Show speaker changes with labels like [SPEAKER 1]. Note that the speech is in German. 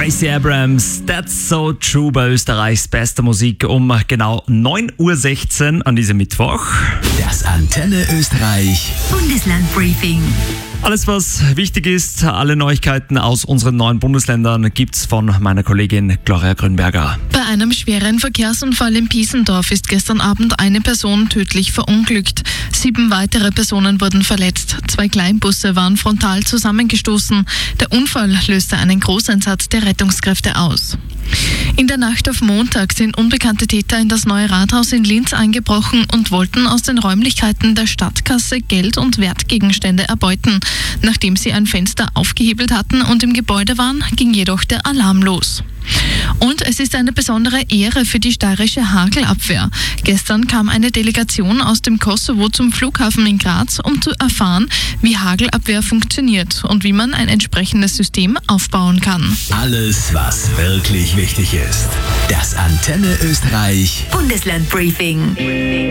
[SPEAKER 1] Stacey Abrams, That's So True bei Österreichs bester Musik um genau 9.16 Uhr an diesem Mittwoch.
[SPEAKER 2] Das Antenne Österreich
[SPEAKER 3] Bundeslandbriefing.
[SPEAKER 1] Alles, was wichtig ist, alle Neuigkeiten aus unseren 9 Bundesländern gibt's von meiner Kollegin Gloria Grünberger.
[SPEAKER 4] Bei einem schweren Verkehrsunfall in Piesendorf ist gestern Abend eine Person tödlich verunglückt. 7 weitere Personen wurden verletzt. 2 Kleinbusse waren frontal zusammengestoßen. Der Unfall löste einen Großeinsatz der Rettungskräfte aus. In der Nacht auf Montag sind unbekannte Täter in das neue Rathaus in Linz eingebrochen und wollten aus den Räumlichkeiten der Stadtkasse Geld und Wertgegenstände erbeuten. Nachdem sie ein Fenster aufgehebelt hatten und im Gebäude waren, ging jedoch der Alarm los. Und es ist eine besondere Ehre für die steirische Hagelabwehr. Gestern kam eine Delegation aus dem Kosovo zum Flughafen in Graz, um zu erfahren, wie Hagelabwehr funktioniert und wie man ein entsprechendes System aufbauen kann.
[SPEAKER 2] Alles, was wirklich wichtig ist. Das Antenne Österreich
[SPEAKER 3] Bundeslandbriefing.